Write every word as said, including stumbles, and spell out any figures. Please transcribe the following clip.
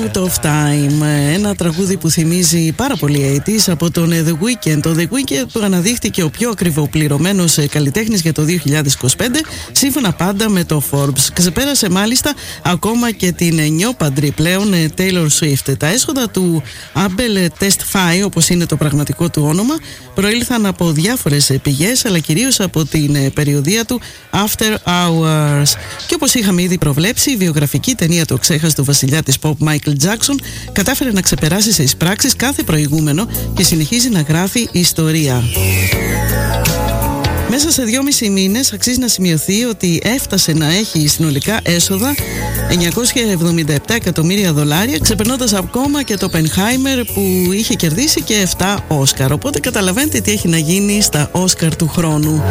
Out of Time, ένα τραγούδι που θυμίζει πάρα πολύ ογδόντα από τον The Weeknd. Το The Weeknd που αναδείχθηκε ο πιο ακριβοπληρωμένος καλλιτέχνης για το δύο χιλιάδες είκοσι πέντε, σύμφωνα πάντα με το Forbes. Ξεπέρασε μάλιστα ακόμα και την νιόπαντρη πλέον Taylor Swift. Τα έσοδα του Abel Tesfaye, όπως είναι το πραγματικό του όνομα, προήλθαν από διάφορες πηγές, αλλά κυρίως από την περιοδεία του After Hours. Και όπως είχαμε ήδη προβλέψει, η βιογραφική ταινία «Το ξέχαστο βασιλιά της pop» Michael Jackson κατάφερε να ξεπεράσει σε εισπράξεις κάθε προηγούμενο και συνεχίζει να γράφει ιστορία. Μέσα σε δυόμισι μήνες αξίζει να σημειωθεί ότι έφτασε να έχει συνολικά έσοδα εννιακόσια εβδομήντα επτά εκατομμύρια δολάρια, ξεπερνώντας ακόμα και το Oppenheimer που είχε κερδίσει και επτά Όσκαρ. Οπότε καταλαβαίνετε τι έχει να γίνει στα Όσκαρ του χρόνου.